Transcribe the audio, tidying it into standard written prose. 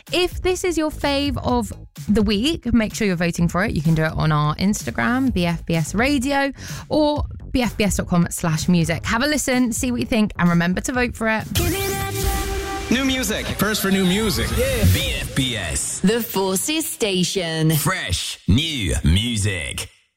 If this is your fave of the week, make sure you're voting for it. You can do it on our Instagram, BFBS Radio, or bfbs.com/music. Have a listen, see what you think, and remember to vote for it. New music. First for new music. Yeah. BFBS. The Forces Station. Fresh new music.